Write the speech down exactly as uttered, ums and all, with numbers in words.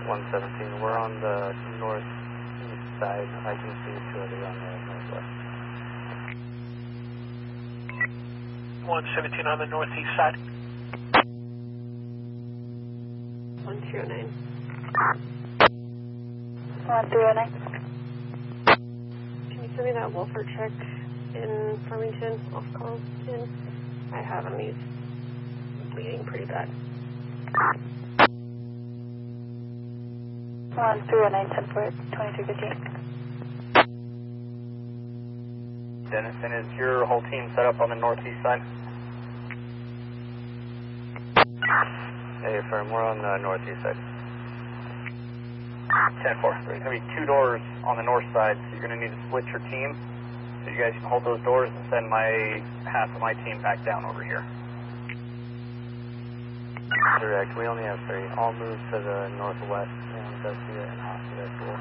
one seventeen, we're on the northeast side. I can see two others on the northwest. one seventeen on the northeast side. one two oh nine. one three oh nine. Can you send me that Wolford check in Farmington off Carlton? I have him. He's bleeding pretty bad. one three oh nine, ten four, twenty-three fifteen. Dennison, is your whole team set up on the northeast side? Hey, firm, we're on the northeast side. ten four, there's going to be two doors on the north side, so you're going to need to split your team so you guys can hold those doors and send my half of my team back down over here. Direct, we only have three. I'll move to the northwest and investigate and hospital.